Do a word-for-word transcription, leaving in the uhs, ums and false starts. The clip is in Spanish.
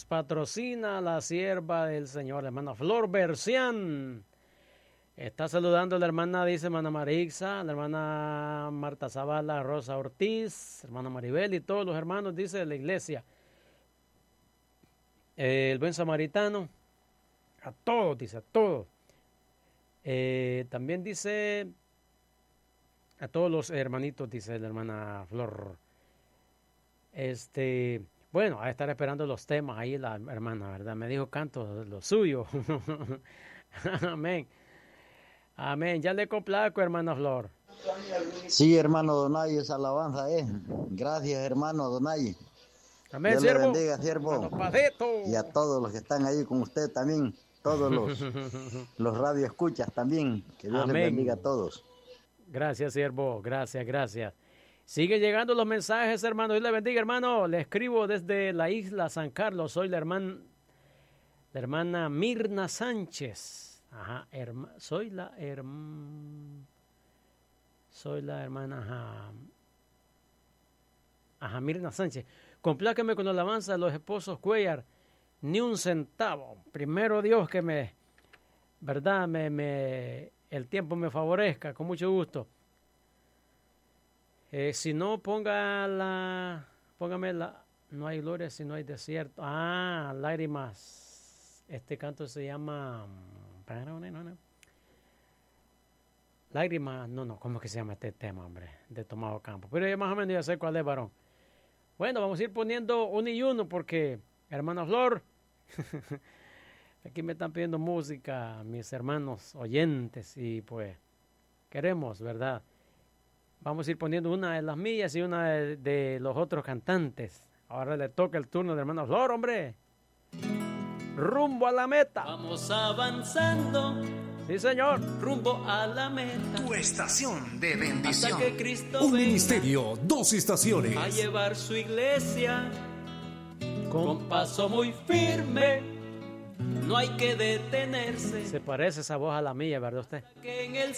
patrocina la sierva del Señor, la hermana Flor Bercián. Está saludando a la hermana, dice hermana Marixa, la hermana Marta Zavala, Rosa Ortiz, hermana Maribel y todos los hermanos, dice, de la iglesia. Eh, el buen samaritano, a todos, dice, a todos. Eh, también dice a todos los hermanitos, dice la hermana Flor. Este, bueno, a estar esperando los temas ahí la hermana, ¿verdad? Me dijo canto lo suyo. Amén. Amén. Ya le complazco, hermana Flor. Sí, hermano Donay, esa alabanza es. Eh. Gracias, hermano Donay. Amén, Dios siervo. le bendiga, siervo. Y a todos los que están ahí con usted también. Todos los, los radioescuchas también. Que Dios Amén. les bendiga a todos. Gracias, siervo. Gracias, gracias. Sigue llegando los mensajes, hermano. Dios le bendiga, hermano. Le escribo desde la isla San Carlos. Soy la hermana, la hermana Mirna Sánchez. Ajá, herma, soy la hermana, soy la hermana, ajá, ajá, Mirna Sánchez. Compláqueme con la alabanza de los esposos Cuellar, ni un centavo. Primero Dios que me, verdad, me, me, el tiempo me favorezca, con mucho gusto. Eh, si no, ponga la, póngame la, no hay gloria si no hay desierto. Ah, lágrimas. Este canto se llama... Lágrimas, no, no, ¿cómo es que se llama este tema, hombre? De Tomado Campo. Pero ya más o menos ya sé cuál es, varón. Bueno, vamos a ir poniendo uno y uno porque, hermana Flor, aquí me están pidiendo música mis hermanos oyentes y pues queremos, ¿verdad? Vamos a ir poniendo una de las mías y una de, de los otros cantantes. Ahora le toca el turno de hermana Flor, hombre. Rumbo a la meta. Vamos avanzando. Sí, señor. Rumbo a la meta. Tu estación de bendición. Hasta que Cristo Un venga ministerio, dos estaciones. A llevar su iglesia con, con paso muy firme. No hay que detenerse. Se parece esa voz a la mía, ¿verdad usted? Que en el